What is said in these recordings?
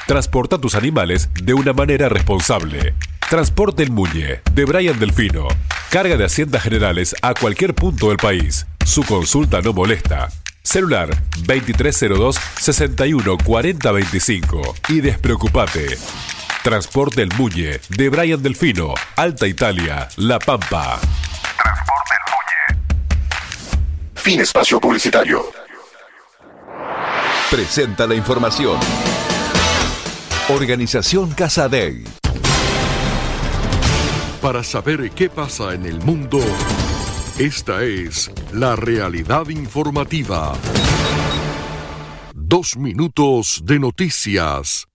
Transporta tus animales de una manera responsable. Transporte El Muñe, de Brian Delfino. Carga de haciendas generales a cualquier punto del país. Su consulta no molesta. Celular 2302 61 40 25. Y despreocupate. Transporte El Muñe, de Brian Delfino, Alta Italia, La Pampa. Transporte El Muñe. Fin espacio publicitario. Presenta la información. Organización Casadei. Para saber qué pasa en el mundo, esta es la realidad informativa. 2 minutos de noticias.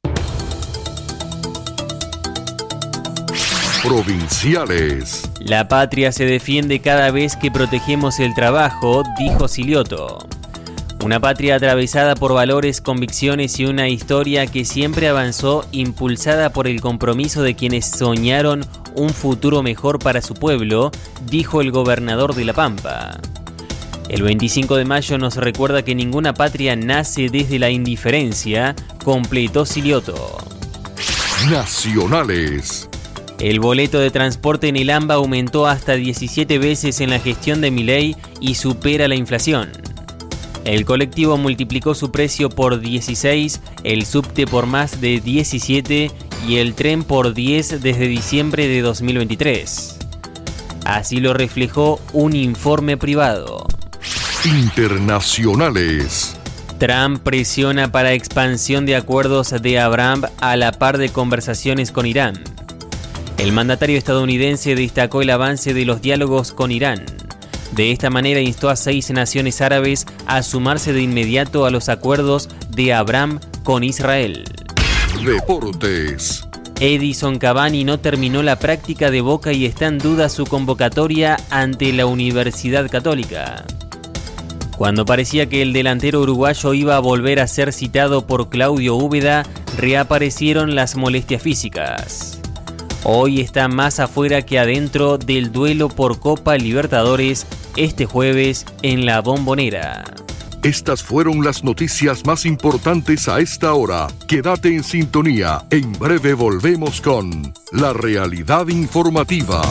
Provinciales. La patria se defiende cada vez que protegemos el trabajo, dijo Silioto. Una patria atravesada por valores, convicciones y una historia que siempre avanzó, impulsada por el compromiso de quienes soñaron un futuro mejor para su pueblo, dijo el gobernador de La Pampa. El 25 de mayo nos recuerda que ninguna patria nace desde la indiferencia, completó Silioto. Nacionales. El boleto de transporte en el AMBA aumentó hasta 17 veces en la gestión de Milei y supera la inflación. El colectivo multiplicó su precio por 16, el subte por más de 17 y el tren por 10 desde diciembre de 2023. Así lo reflejó un informe privado. Internacionales. Trump presiona para expansión de acuerdos de Abraham a la par de conversaciones con Irán. El mandatario estadounidense destacó el avance de los diálogos con Irán. De esta manera instó a 6 naciones árabes a sumarse de inmediato a los acuerdos de Abraham con Israel. Deportes. Edison Cavani no terminó la práctica de Boca y está en duda su convocatoria ante la Universidad Católica. Cuando parecía que el delantero uruguayo iba a volver a ser citado por Claudio Úbeda, reaparecieron las molestias físicas. Hoy está más afuera que adentro del duelo por Copa Libertadores este jueves en La Bombonera. Estas fueron las noticias más importantes a esta hora. Quédate en sintonía. En breve volvemos con La Realidad Informativa.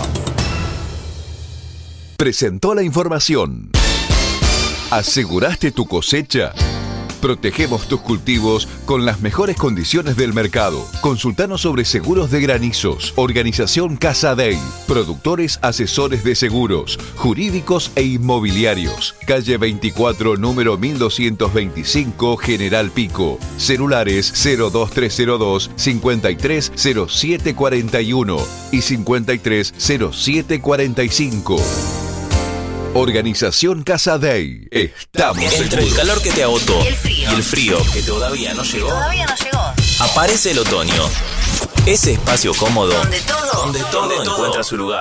Presentó la información. ¿Aseguraste tu cosecha? Protegemos tus cultivos con las mejores condiciones del mercado. Consultanos sobre seguros de granizos. Organización Casadei. Productores asesores de seguros, jurídicos e inmobiliarios. Calle 24, número 1225, General Pico. Celulares 02302 530741 y 530745. Organización Casadei. Estamos entre el calor que te agotó y el frío que todavía no llegó, aparece el otoño. Ese espacio cómodo donde todo encuentra su lugar.